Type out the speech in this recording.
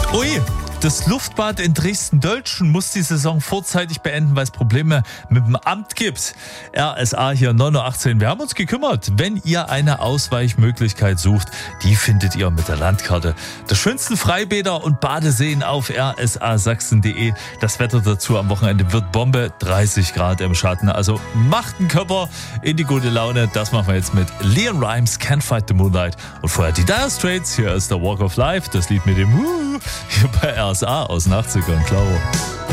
Ui, das Luftbad in Dresden-Dölzschen muss die Saison vorzeitig beenden, weil es Probleme mit dem Amt gibt. RSA hier 9.18 Uhr. Wir haben uns gekümmert. Wenn ihr eine Ausweichmöglichkeit sucht, die findet ihr mit der Landkarte der schönsten Freibäder und Badeseen auf rsasachsen.de. Das Wetter dazu am Wochenende wird Bombe, 30 Grad im Schatten. Also macht einen Körper in die gute Laune. Das machen wir jetzt mit Leon Rimes, Can't Fight the Moonlight. Und vorher die Dire Straits. Hier ist der Walk of Life, das Lied mit dem hier bei RSA aus den 80ern, klaro.